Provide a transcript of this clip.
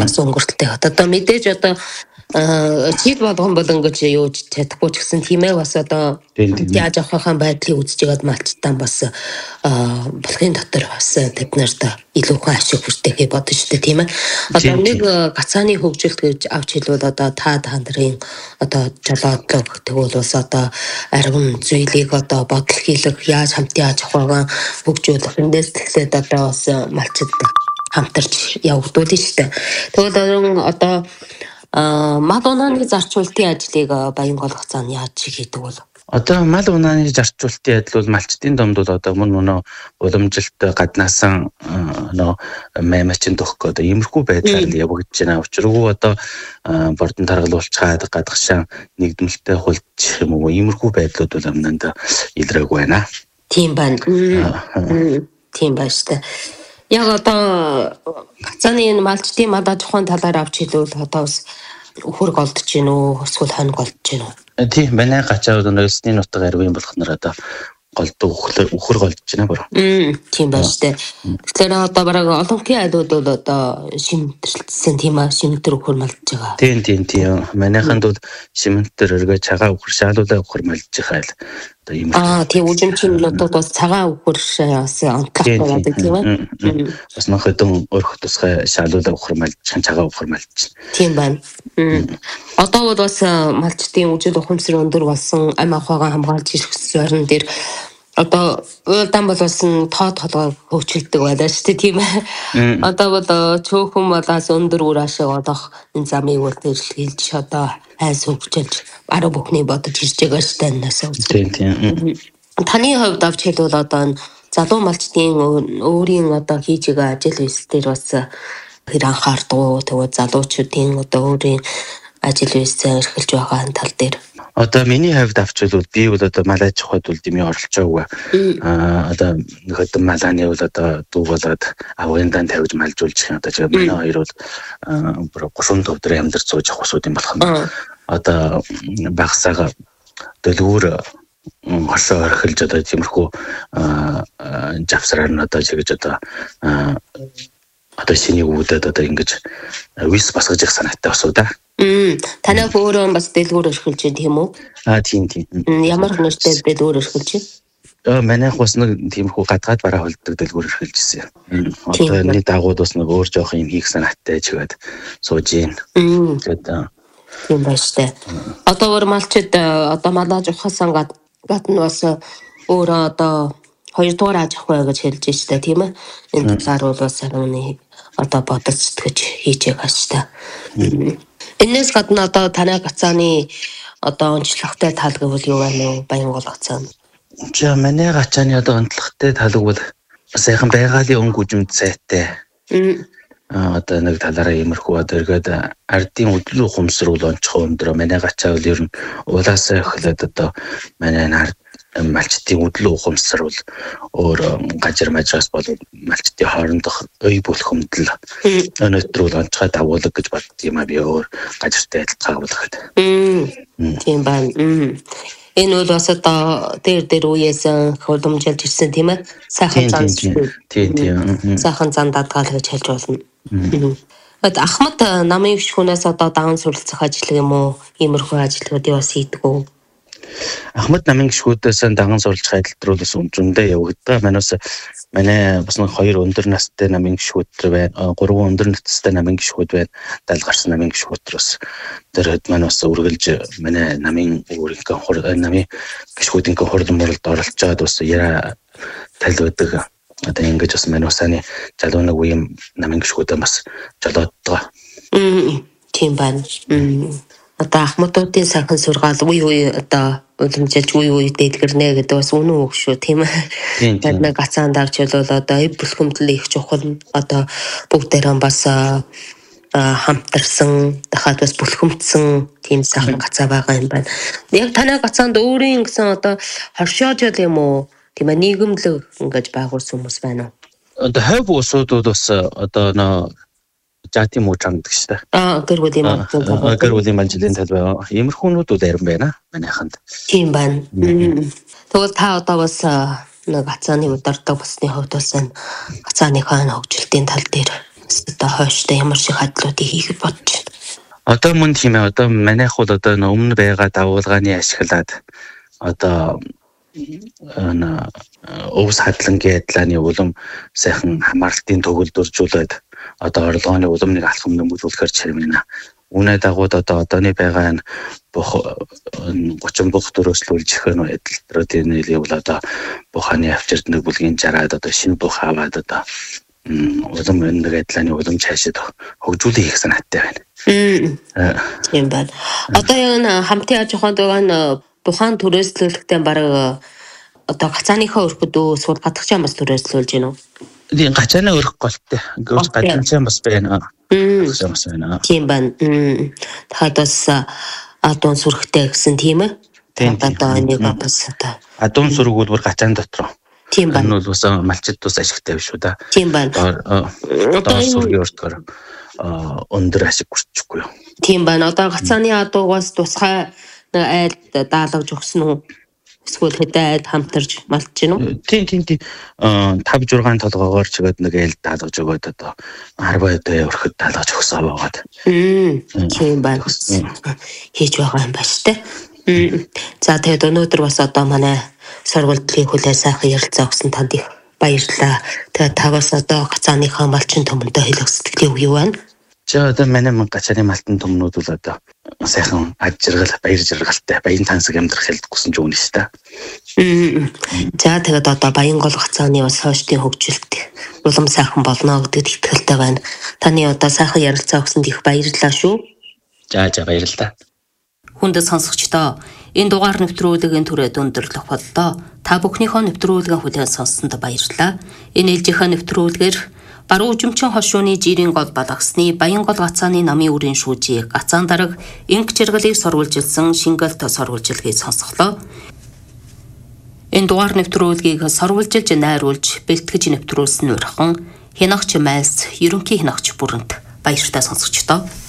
бас өнгөртөлтэй. Одоо мэдээж одоо чид болгон болгож юуж чадахгүй ч гэсэн тийм ээ бас одоо яаж авахын байдлыг үзчихээд малчтан бас болохын дотор бас тэд нарт илүү хүн ашиг хүртэхийг бодож штэ тийм ээ. Одоо нэг гацааны хөгжилт гэж авч хэлвэл одоо та нарын одоо жолоодлого тэгвэл бас одоо арвин зүйлийг одоо бодол хийлэх яаж хамтын аж ахуйгаа хөгжүүлэх эндээс тэгэхээр одоо бас малчд хамтарч явагдуулна штэ. Тэгвэл одоо мал унааны зарчуултын ажлыг Баянгол хацааны яаж хийдэг бол? Одоо мал унааны зарчуултын адил бол малчдын домд бол одоо мөн уламжилт гаднаасан маймачин төгөх одоо иймэрхүү байдлаар явагдаж байна. Учиргүй одоо бордон таргалуулчаад гадагшаа нэгдмэлтэй хулж юм уу иймэрхүү байдлууд бол амнанд илрээгүй байна. Тийм байна. Тийм байна шүү дээ. Яг одоо гацааны малчдын мал аж ахуйн талаар авч хэлвэл одоо бас хөрг олдож гин үү эсвэл хоног олдож гин үү? Тийм манай гачаад нөөсний нутаг арвын болох нар одоо голдог үхэр голдож байна бүр. Тийм байна шүү дээ. Тэгэхээр одоо бараг олонхын айлууд бол одоо шимтэрсэн тийм аа шимтэр үхэр малдж байгаа. Тийм. Манайханд бол шимтэр өргөө цагаан үхэр шаалуулаа үхэр малдж байгаа л одоо ийм. Тийм үжимчин нутагт бас цагаан үхэр бас онцлог байдаг тийм ээ. Бас нөхөдөн өрх тусгай шаалуулаа үхэр малдж цагаан үхэр малдж. Тийм байна. Одоо бол бас малчдын үжил ухамсар өндөр болсон амь ахуйгаа хамгаалж ирэх зорилон дээр одоо уйлдан бол бас тоод толгой хөгжүүлдэг байлаа шүү дээ тийм ээ. Одоо бол чөөхөн болоос өндөр үр ашиг олох энэ замыг бол хэрэгжилж одоо хайс хөгжүүлж арга бүхний бодож ирж байгаа шүү дээ энэс үз. Тийм. Таны хувьд авч хэлвэл одоо залуу малчдын өөрийн одоо хийж байгаа ажил үйлс дээр бас хэр анхаардаг. Тэгвэл залуучуудын одоо өөрийн ажил үйлсээ эрхэлж байгаа тал дээр одоо миний хувьд авчвал би бол одоо мал аж ахуйд бол дэмий оролцоогүй. Одоо нөхөд малааны бол одоо дүү болоод авын дан тавьж малжуулж одоо жишээ манай хоёр бол 30 төвдөр амьдарч сууж явах усуд юм болох юм. Одоо багсаага дөлгүүр хошоо орхилж одоо тиймэрхүү завсраар нь одоо жигэж одоо шинийг үүдээд одоо ингэж вис басгаж их санаатай басуу да. Танай өөрөө бас дэлгүүр өрхөлж байна тийм үү? Тийм. Ямар хүнтэй дэлгүүр өрхөлж байна? Манайх бас нэг тиймэрхүү гадаад бараа холддог дэлгүүр өрхөлжсэн. Одоо энэ дагууд бас нэг өөр жоох юм хийх санаатай чигээд сууж ийн. Тэгээд тийм байна штэ. Одоо өөр малчид одоо малаж ухасан гадна бас өөрөө одоо хоёрдугаар аж ахуй гэж хэлж штэ тийм ээ. Энэ талаар бол бас санааны одоо бодож сэтгэж хийж байгаа штэ. Энэс гадна одоо танай гацааны одоо онцлогтой тал гэвэл юу байна вэ? Баянгол гацааны. За манай гацааны одоо онцлогтой тал бол сайхан байгалийн өнгө үжимд сайтай. Одоо нэг талаараа иймэрхүү одоо эргээд ардын өдлөө ухамсар бол онцгой өндөр. Манай гацаа бол ер нь улаасаа эхлээд одоо манай малчдын өдлөө ухамсар бол өөр гажир мажраас бол малчдын хоорондох ой бүлхэмдэл өнөөдөр бол онцгой дагуулга гэж бодд юм а би өөр гажиртай адилхан болгоход. Тийм байна. Энэ бол бас одоо дээр үеэс хөлөмжилж ирсэн тийм ээ. Сайхан зан. Тийм. Сайхан зан дадгаал гэж хэлж болно. Ахмад намын гишүүнээс одоо даван суралцах ажил юм уу? Иймэрхүү ажлуудыг бас хийдэг үү? Ахмад намын гишүүдээс даган суралцах ажил руу бас зөндөө явагдаа. Манай бас нэг 2 өндөр настай намын гишүүд байна. 3 өндөр настай намын гишүүд байна. 70 гарсан намын гишүүд бас тэрхэд маань бас үргэлж манай намын өөрийнхөө намын гишүүдийн хурлын мөрөлд оролцоод бас яра тал байдаг. Одоо ингэж бас манай усааны залуунаг үеийн намын гишүүдээ бас жолооддог. Тийм байна. Одоо ахмадуудын сайхан сургаал үе одоо уламжилж үе дэлгэрнэ гэдэг бас үнэн үг шүү тийм ээ. Манай гацаанд авч бол одоо бүлхэмдэл их чухал одоо бүгдээрээ бас хамтарсан дахиад бас бүлхэмдсэн тийм сайхан гацаа байгаа юм байна. Яг танай гацаанд өөрийн гэсэн одоо хоршоож юм уу тийм ээ нийгэмлэг ингэж байгуулсан хүмүүс байна уу? Одоо хойв усуудууд бас одоо жати муучан гэдэг шүү дээ. Гэр бүлийн манжилын тал байна. Иймэрхүүнүүд бол арим байна манайханд. Тийм байна. Тэгвэл та одоо бас нэг гацааны удирдаг басны хувьд бас гацааныхаа хөгжилтийн тал дээр одоо хойштой ямар шиг хадлуудыг хийх бодож байна. Одоо мөн тийм ээ. Одоо манайх бол одоо өмнө байгаа дагуулгааны ашиглаад одоо өвс хадлангийн адилааны улам сайхан хамаарлтын төгөлдөржүүлээд одоо орлогооны улам нэг алхам нэмүүлэхээр чирмэнэ. Үүнээ дагууд одоо одооны байгаа 30 бүх төрөслүүлж ихэнэ эдэлтрөө тэр нэлийг бол одоо буханы авчирд нэг бүлгийн жараад одоо шинэ бух аваад одоо улам нэг адилааны улам цаашид хөгжүүлэх их санаатай байна. Тийм байна. Одоо энэ хамтын аж ахуйн байгаа бухан төрөслөлттэй бараг одоо гацааныхаа өрхөдөө сууд гадагчаа бас төрөслүүлж байна уу? Тийм гацаанаа өрөх голтой. Гүйж гадаачаа бас байна. Тийм байна. Дахиад бас адуун сүрхтэй гэсэн тийм ээ. Одоо нэг бас одоо адуун сүрэг бол бүр гацаан дотор. Тийм байна. Энэ бол бас малчид тус ашигтай биш үү да. Тийм байна. Одоо сүргийн өртгөр өндөр ашиг хүрчихгүй юу. Тийм байна. Одоо гацааны адуугаас тусгай айлд даалгаж өгсөн үү? Эсвэл хэдээд хамтарч малж гинүү? Тийм 5-6 толгоогоор чигээд нэг айлд даалгаж өгөөд одоо 10 өдөө өрхөд даалгаж өгсөн байгаад. Тийм байна. Хийж байгаа юм байна шүү дээ. За тэгээд өнөөдөр бас одоо манай сургуулийн хүлээ сайхан ярилцаа өгсөн танд их баярлалаа. Тэгээд таваас одоо гацааныхаа малчин төмөндөө хэлэх сэтгэлийн үг юу байна? За одоо манай гацааны малтан төмнүүд бол одоо сайхан аж жаргал баяр жаргалтай баян тансаг амьдрах хэлд хүсэж өгнө шүү дээ. За тэгээд одоо Баянгол гацааны бас хойштын хөгжилт улам сайхан болно гэдэгт итгэлтэй байна. Таны одоо сайхан ярилцаа өгсөнд их баярлалаа шүү. За баярлалаа. Хүндэт сонсогчдоо энэ дугаар нэвтрүүлгийн түрээд өндөрлөх боллоо. Та бүхнийхөө нэвтрүүлгийн хүлээн сонссонд баярлалаа. Энэ ээлжийнхээ нэвтрүүлгээр баруун жимчин хошууны жирийн гол балгасны Баянгол гацааны намын үрийн шүүжийг гацаан дарга инг жаргалыг сурвалжилсан шингэлт сурвалжилгийг сонсголоо. Энэ дугаар нэвтрүүлгийг сурвалжилж найруулж бэлтгэж нэвтрүүлсэн нь урхан Хянагч Майлс ерөнхий хянагч бүрэнт баяртай сонсогчдоо.